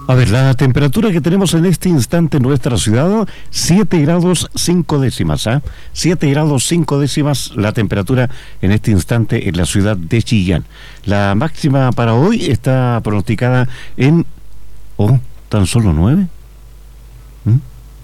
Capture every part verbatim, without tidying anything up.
A ver, la temperatura que tenemos en este instante en nuestra ciudad, siete grados cinco décimas, ¿ah? ¿eh? siete grados cinco décimas la temperatura en este instante en la ciudad de Chillán. La máxima para hoy está pronosticada en... ¿Oh? ¿Tan solo nueve? ¿Mm?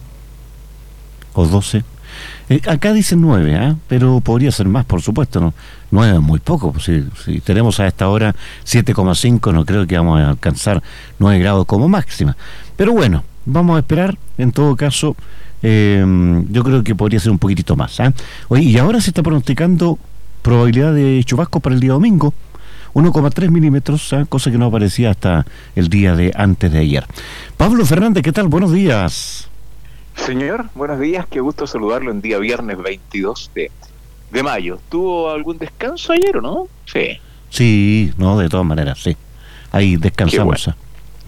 ¿O doce? Eh, acá dicen nueve, ¿eh? Pero podría ser más, por supuesto, ¿no? nueve es muy poco, pues si, si tenemos a esta hora siete coma cinco, no creo que vamos a alcanzar nueve grados como máxima. Pero bueno, vamos a esperar, en todo caso, eh, yo creo que podría ser un poquitito más, ¿eh? Oye, y ahora se está pronosticando probabilidad de chubascos para el día domingo, uno coma tres milímetros, ¿eh? Cosa que no aparecía hasta el día de antes de ayer. Pablo Fernández, ¿qué tal? Buenos días. Señor, buenos días, qué gusto saludarlo en día viernes veintidós de, de mayo. ¿Tuvo algún descanso ayer o no? Sí. Sí, no, de todas maneras, sí. Ahí descansamos. Qué bueno.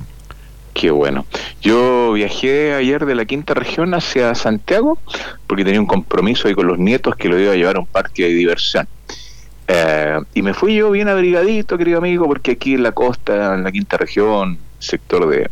Qué bueno. Yo viajé ayer de la quinta región hacia Santiago porque tenía un compromiso ahí con los nietos que lo iba a llevar a un parque de diversión. Eh, y me fui yo bien abrigadito, querido amigo, porque aquí en la costa, en la quinta región, sector de...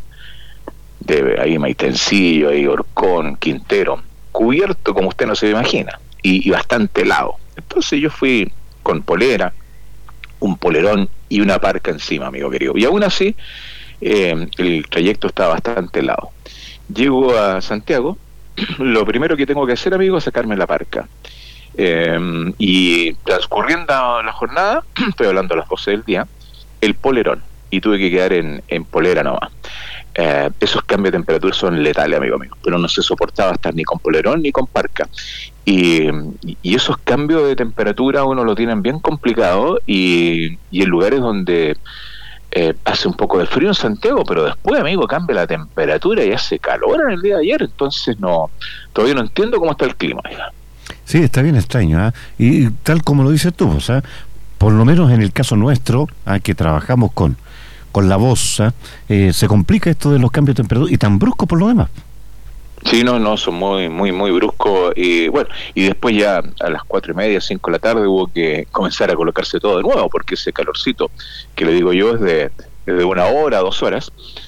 de ahí Maitencillo, ahí Orcón, Quintero, cubierto como usted no se imagina, y, y bastante helado. Entonces yo fui con polera, un polerón y una parca encima, amigo querido. Y aún así, eh, el trayecto estaba bastante helado. Llego a Santiago, lo primero que tengo que hacer, amigo, es sacarme la parca. Eh, y transcurriendo la jornada, estoy hablando a las doce del día, el polerón, y tuve que quedar en, en polera nomás. Eh, esos cambios de temperatura son letales, amigo mío, pero no se soportaba estar ni con polerón ni con parca. Y, y esos cambios de temperatura uno lo tienen bien complicado, y, y en lugares donde eh, hace un poco de frío en Santiago, pero después, amigo, cambia la temperatura y hace calor en el día de ayer. Entonces no, todavía no entiendo cómo está el clima, hija. Sí, está bien extraño, ¿eh? Y tal como lo dices tú, o sea, por lo menos en el caso nuestro, ¿eh? Que trabajamos con con la voz, ¿eh? Eh, se complica esto de los cambios de temperatura, y tan brusco por lo demás. Sí, no, no, son muy, muy, muy bruscos, y bueno, y después ya a las cuatro y media, cinco de la tarde hubo que comenzar a colocarse todo de nuevo, porque ese calorcito, que le digo yo, es de, es de una hora, dos horas,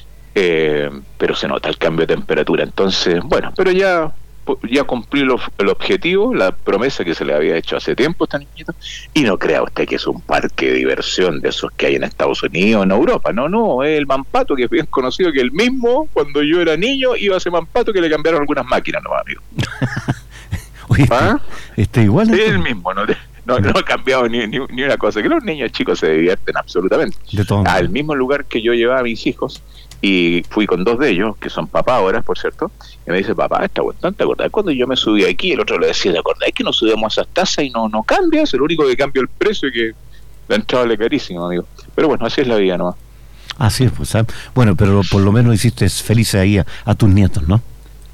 eh, pero se nota el cambio de temperatura. Entonces, bueno, pero ya ya cumplí lo, el objetivo, la promesa que se le había hecho hace tiempo a esta niñita, y no crea usted que es un parque de diversión de esos que hay en Estados Unidos, en Europa, no, no, es el Mampato, que es bien conocido, que el mismo, cuando yo era niño, iba a ese Mampato que le cambiaron algunas máquinas, no, amigo. Oye, ¿Ah? ¿Está igual? Es el mismo, no, no, no ha cambiado ni, ni, ni una cosa, que los niños chicos se divierten absolutamente. De todo. Al mismo lugar que yo llevaba a mis hijos, y fui con dos de ellos, que son papás ahora, por cierto, y me dice, papá, está bueno, ¿te acordás cuando yo me subí aquí? El otro le decía, ¿te acordás que nos subíamos a esas tasas y no, no cambia? Es el único que cambia el precio, y que la entrada le carísimo, amigo. Pero bueno, así es la vida nomás. Así es, pues, ¿sabes? Bueno, pero por lo menos hiciste feliz ahí a, a tus nietos, ¿no?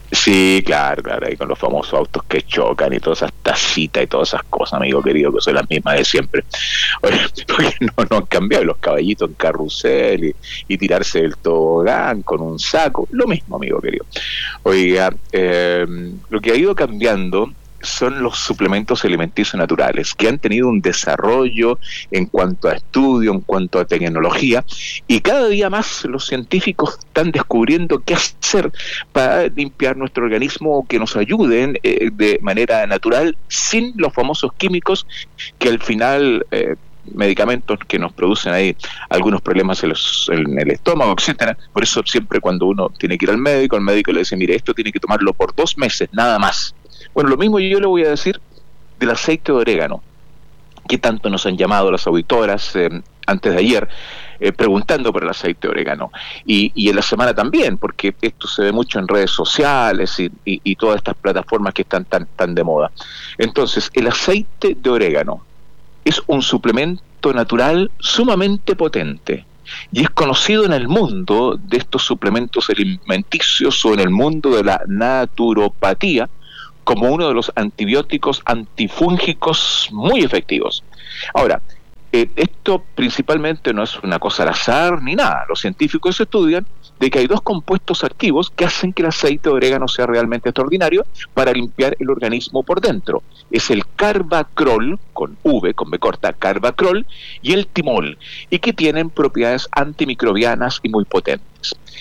Sí, claro, claro, ahí con los famosos autos que chocan y todas esas tacitas y todas esas cosas, amigo querido, que son las mismas de siempre. Oye, porque no, no han cambiado los caballitos en carrusel y, y tirarse del tobogán con un saco, lo mismo, amigo querido. Oiga, eh, lo que ha ido cambiando son los suplementos alimenticios naturales, que han tenido un desarrollo en cuanto a estudio, en cuanto a tecnología, y cada día más los científicos están descubriendo qué hacer para limpiar nuestro organismo, que nos ayuden eh, de manera natural, sin los famosos químicos que al final... Eh, medicamentos que nos producen ahí algunos problemas en, los, en el estómago, etcétera. Por eso siempre cuando uno tiene que ir al médico, el médico le dice, mire, esto tiene que tomarlo por dos meses, nada más. Bueno, lo mismo yo le voy a decir del aceite de orégano, que tanto nos han llamado las auditoras eh, antes de ayer, eh, preguntando por el aceite de orégano, y, y en la semana también, porque esto se ve mucho en redes sociales y, y, y todas estas plataformas que están tan, tan de moda. Entonces, el aceite de orégano es un suplemento natural sumamente potente, y es conocido en el mundo de estos suplementos alimenticios, o en el mundo de la naturopatía, como uno de los antibióticos antifúngicos muy efectivos. Ahora, eh, esto principalmente no es una cosa al azar ni nada. Los científicos estudian de que hay dos compuestos activos que hacen que el aceite de orégano sea realmente extraordinario para limpiar el organismo por dentro. Es el carbacrol, con V, con B corta, carbacrol, y el timol, y que tienen propiedades antimicrobianas y muy potentes.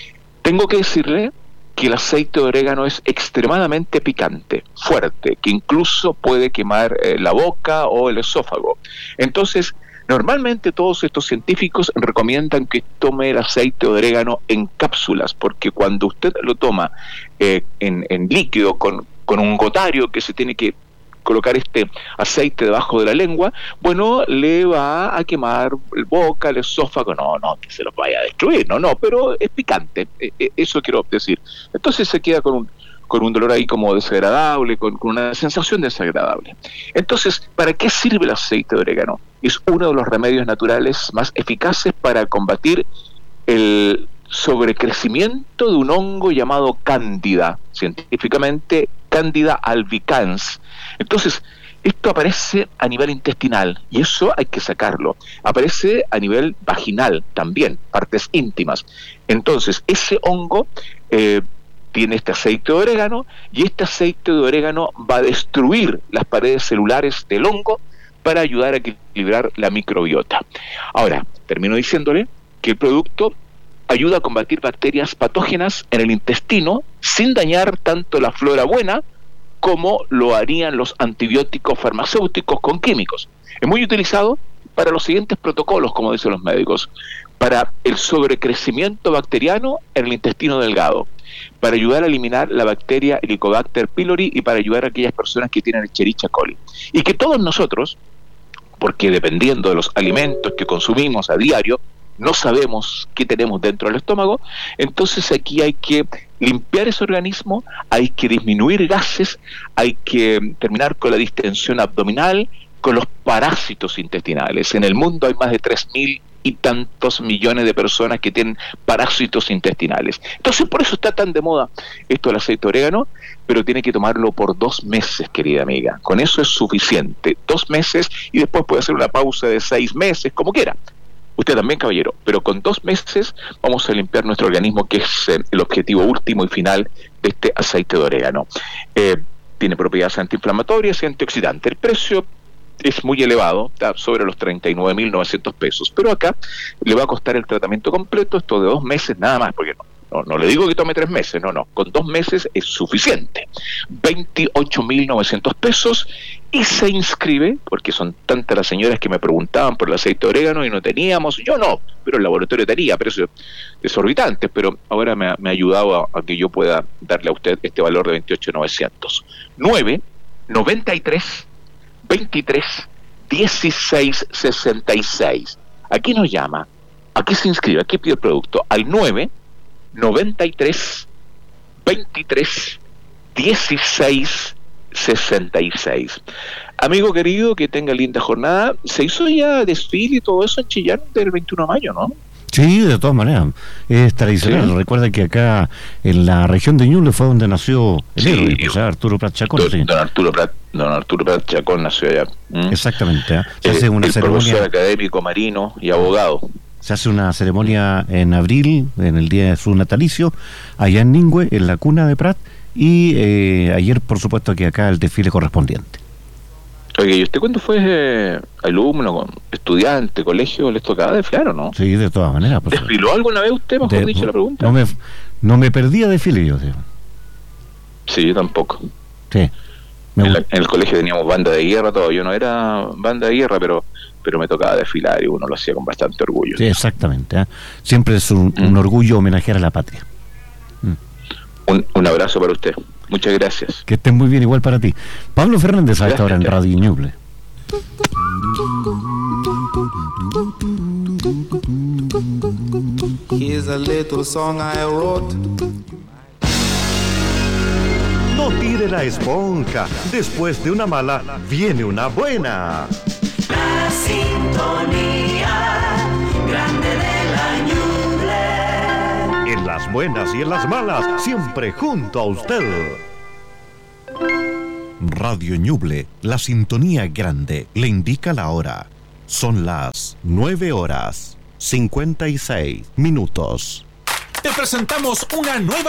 Tengo que decirle que el aceite de orégano es extremadamente picante, fuerte, que incluso puede quemar eh, la boca o el esófago. Entonces, normalmente todos estos científicos recomiendan que tome el aceite de orégano en cápsulas, porque cuando usted lo toma eh, en, en líquido con, con un gotario que se tiene que colocar este aceite debajo de la lengua, bueno, le va a quemar el boca, el esófago, no, no, que se lo vaya a destruir, no, no, pero es picante, eh, eso quiero decir. Entonces se queda con un, con un dolor ahí como desagradable, con, con una sensación desagradable. Entonces, ¿para qué sirve el aceite de orégano? Es uno de los remedios naturales más eficaces para combatir el sobrecrecimiento de un hongo llamado cándida, científicamente Candida albicans. Entonces, esto aparece a nivel intestinal y eso hay que sacarlo. Aparece a nivel vaginal también, partes íntimas. Entonces, ese hongo eh, tiene este aceite de orégano y este aceite de orégano va a destruir las paredes celulares del hongo para ayudar a equilibrar la microbiota. Ahora, termino diciéndole que el producto ayuda a combatir bacterias patógenas en el intestino sin dañar tanto la flora buena como lo harían los antibióticos farmacéuticos con químicos. Es muy utilizado para los siguientes protocolos, como dicen los médicos: para el sobrecrecimiento bacteriano en el intestino delgado, para ayudar a eliminar la bacteria Helicobacter pylori y para ayudar a aquellas personas que tienen Escherichia coli. Y que todos nosotros, porque dependiendo de los alimentos que consumimos a diario, no sabemos qué tenemos dentro del estómago, entonces aquí hay que limpiar ese organismo, hay que disminuir gases, hay que terminar con la distensión abdominal, con los parásitos intestinales. En el mundo hay más de tres mil y tantos millones de personas que tienen parásitos intestinales. Entonces por eso está tan de moda esto del aceite de orégano, pero tiene que tomarlo por dos meses, querida amiga. Con eso es suficiente, dos meses, y después puede hacer una pausa de seis meses, como quiera. Usted también, caballero, pero con dos meses vamos a limpiar nuestro organismo, que es eh, el objetivo último y final de este aceite de orégano. Eh, tiene propiedades antiinflamatorias y antioxidantes. El precio es muy elevado, está sobre los treinta y nueve mil novecientos pesos, pero acá le va a costar el tratamiento completo, esto de dos meses nada más, porque no, no, no le digo que tome tres meses, no, no, con dos meses es suficiente. veintiocho mil novecientos pesos. Y se inscribe, porque son tantas las señoras que me preguntaban por el aceite de orégano y no teníamos, yo no, pero el laboratorio tenía precios exorbitantes, pero ahora me ha, me ha ayudado a, a que yo pueda darle a usted este valor de veintiocho mil novecientos. nueve, noventa y tres, veintitrés, dieciséis, sesenta y seis. Aquí nos llama, aquí se inscribe, aquí pide el producto, al nueve, noventa y tres, veintitrés, dieciséis, sesenta y seis. Amigo querido, que tenga linda jornada. Se hizo ya desfile y todo eso en Chillán del veintiuno de mayo, ¿no? Sí, de todas maneras, es tradicional. ¿Sí? Recuerda que acá en la región de Ñuble fue donde nació el sí, héroe, pues, Arturo Prat Chacón. Don, sí. don Arturo Prat, don Arturo Prat Chacón nació allá. ¿Mm? Exactamente. ¿eh? Se el, hace una el ceremonia, profesor académico, marino y abogado. Se hace una ceremonia en abril, en el día de su natalicio, allá en Ningüe, en la cuna de Prat, y eh, ayer, por supuesto, que acá el desfile correspondiente. Oye, ¿y usted cuándo fue eh, alumno, estudiante, colegio, les tocaba desfilar o no? Sí, de todas maneras. Pues, ¿Desfiló alguna vez usted, mejor de, dicho, la pregunta? No me, no me perdía desfile yo, tío. Sí, yo tampoco. Sí. Me en, la, en el colegio teníamos banda de guerra, todo. Yo no era banda de guerra, pero pero me tocaba desfilar y uno lo hacía con bastante orgullo. Sí, exactamente. ¿eh? Siempre es un, mm. un orgullo homenajear a la patria. Mm. Un, un abrazo para usted. Muchas gracias. Que estén muy bien, igual para ti. Pablo Fernández, a esta hora en Radio Ñuble. Here's a little song I wrote. No tire la esponja. Después de una mala, viene una buena. La sintonía grande de la Ñuble. En las buenas y en las malas, siempre junto a usted. Radio Ñuble, la sintonía grande, le indica la hora. Son las nueve horas, cincuenta y seis minutos. Te presentamos una nueva